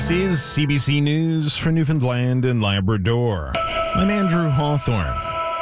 This is CBC News for Newfoundland and Labrador. I'm Andrew Hawthorne.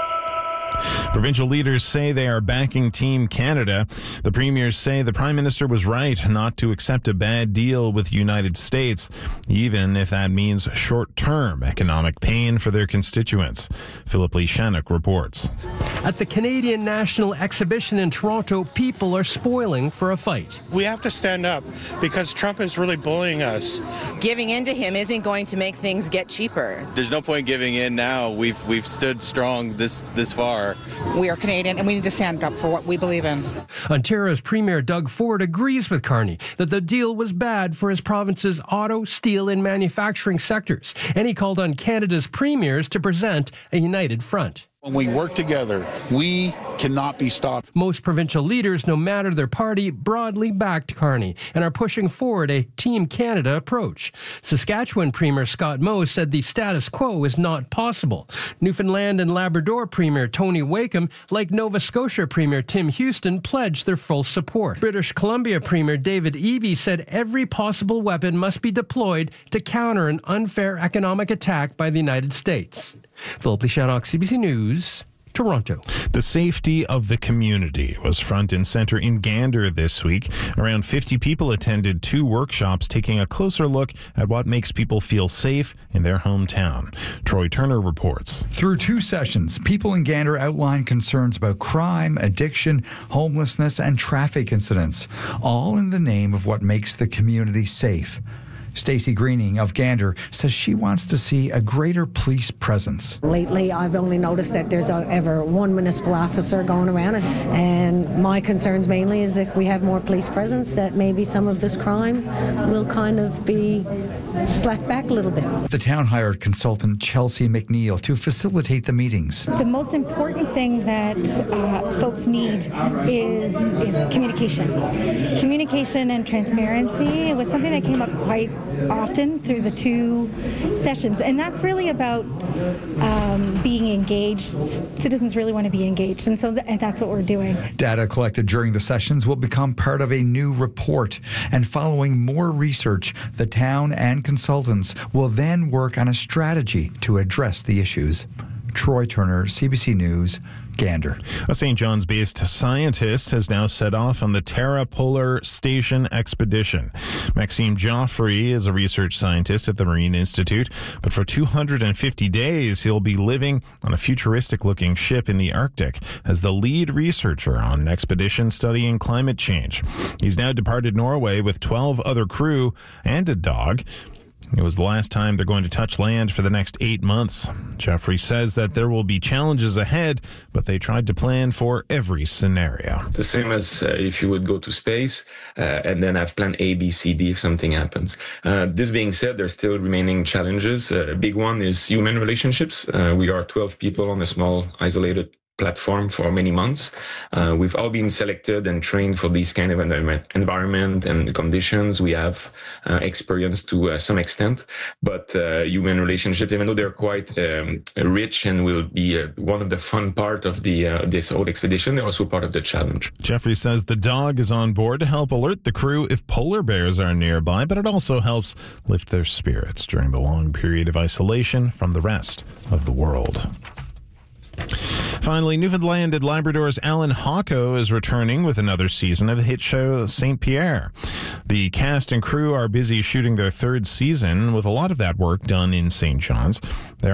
Provincial leaders say they are backing Team Canada. The premiers say the Prime Minister was right not to accept a bad deal with the United States, even if that means short-term economic pain for their constituents. Philip Lee Shannock reports. At the Canadian National Exhibition in Toronto, people are spoiling for a fight. We have to stand up because Trump is really bullying us. Giving in to him isn't going to make things get cheaper. There's no point giving in now. We've stood strong this far. We are Canadian and we need to stand up for what we believe in. Ontario's Premier Doug Ford agrees with Carney that the deal was bad for his province's auto, steel and manufacturing sectors, and he called on Canada's premiers to present a united front. When we work together, we cannot be stopped. Most provincial leaders, no matter their party, broadly backed Carney and are pushing forward a Team Canada approach. Saskatchewan Premier Scott Moe said the status quo is not possible. Newfoundland and Labrador Premier Tony Wakeham, like Nova Scotia Premier Tim Houston, pledged their full support. British Columbia Premier David Eby said every possible weapon must be deployed to counter an unfair economic attack by the United States. Philip Lee Shannock, CBC News, Toronto. The safety of the community was front and center in Gander this week. Around 50 people attended 2 workshops taking a closer look at what makes people feel safe in their hometown. Troy Turner reports. Through 2 sessions, people in Gander outlined concerns about crime, addiction, homelessness, and traffic incidents, all in the name of what makes the community safe. Stacey Greening of Gander says she wants to see a greater police presence. Lately, I've only noticed that there's ever one municipal officer going around, and my concerns mainly is if we have more police presence, that maybe some of this crime will kind of be slacked back a little bit. The town hired consultant Chelsea McNeil to facilitate the meetings. The most important thing that folks need is communication. Communication and transparency. It was something that came up quite often through the 2 sessions, and that's really about being engaged. Citizens really want to be engaged, and that's what we're doing. Data collected during the sessions will become part of a new report, and following more research, the town and consultants will then work on a strategy to address the issues. Troy Turner, CBC News, Gander. A St. John's-based scientist has now set off on the Terra Polar Station expedition. Maxime Joffre is a research scientist at the Marine Institute, but for 250 days he'll be living on a futuristic-looking ship in the Arctic as the lead researcher on an expedition studying climate change. He's now departed Norway with 12 other crew and a dog. It was the last time they're going to touch land for the next 8 months. Jeffrey says that there will be challenges ahead, but they tried to plan for every scenario. The same as if you would go to space and then have plan A, B, C, D if something happens. This being said, there's still remaining challenges. A big one is human relationships. We are 12 people on a small, isolated platform for many months. We've all been selected and trained for these kind of environment and conditions. We have experience to some extent, but human relationships, even though they're quite rich and will be one of the fun part of this whole expedition, they're also part of the challenge. Jeffrey says the dog is on board to help alert the crew if polar bears are nearby, but it also helps lift their spirits during the long period of isolation from the rest of the world. Finally, Newfoundland and Labrador's Alan Hocko is returning with another season of the hit show St. Pierre. The cast and crew are busy shooting their 3rd season, with a lot of that work done in St. John's. There